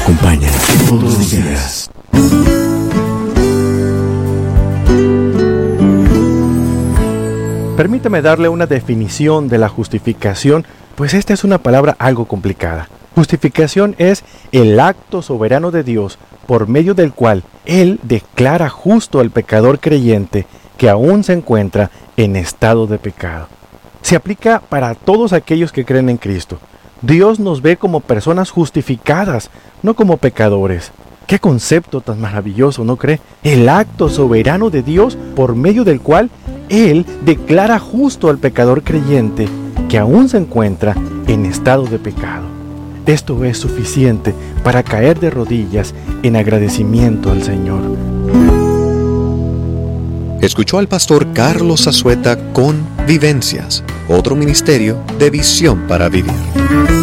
acompañan todos los días. Permítame darle una definición de la justificación, pues esta es una palabra algo complicada. Justificación es el acto soberano de Dios por medio del cual Él declara justo al pecador creyente que aún se encuentra en estado de pecado. Se aplica para todos aquellos que creen en Cristo. Dios nos ve como personas justificadas, no como pecadores. ¡Qué concepto tan maravilloso!, ¿no cree? El acto soberano de Dios por medio del cual Él declara justo al pecador creyente que aún se encuentra en estado de pecado. Esto es suficiente para caer de rodillas en agradecimiento al Señor. Escuchó al pastor Carlos Azueta con Vivencias, otro ministerio de Visión para Vivir.